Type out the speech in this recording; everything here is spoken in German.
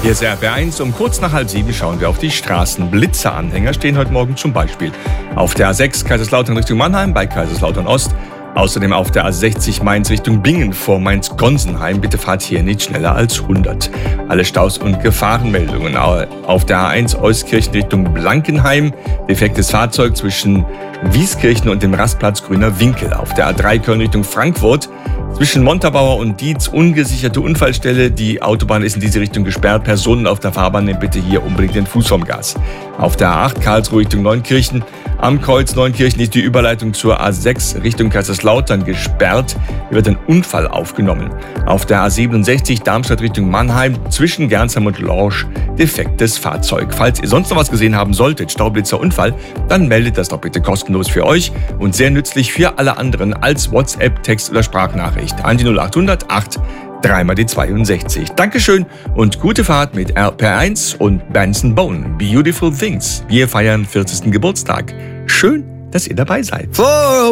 Hier ist RBR1. Um kurz nach 6:30 schauen wir auf die Straßen. Blitzeranhänger stehen heute Morgen zum Beispiel auf der A6 Kaiserslautern Richtung Mannheim bei Kaiserslautern Ost. Außerdem auf der A60 Mainz Richtung Bingen vor Mainz-Gonsenheim. Bitte fahrt hier nicht schneller als 100. Alle Staus und Gefahrenmeldungen. Auf der A1 Euskirchen Richtung Blankenheim. Defektes Fahrzeug zwischen Wieskirchen und dem Rastplatz Grüner Winkel. Auf der A3 Köln Richtung Frankfurt. Zwischen Montabaur und Dietz ungesicherte Unfallstelle. Die Autobahn ist in diese Richtung gesperrt. Personen auf der Fahrbahn nehmen bitte hier unbedingt den Fuß vom Gas. Auf der A8 Karlsruhe Richtung Neunkirchen. Am Kreuz Neunkirchen ist die Überleitung zur A6 Richtung Kaiserslautern gesperrt. Hier wird ein Unfall aufgenommen. Auf der A67 Darmstadt Richtung Mannheim zwischen Gernsheim und Lorsch defektes Fahrzeug. Falls ihr sonst noch was gesehen haben solltet, Staublitzer Unfall, dann meldet das doch bitte kostenlos für euch und sehr nützlich für alle anderen als WhatsApp, Text oder Sprachnachricht an die 0800 8 3 mal die 62. Dankeschön und gute Fahrt mit RPR1 und Benson Bone. Beautiful Things. Wir feiern 40. Geburtstag. Schön, dass ihr dabei seid.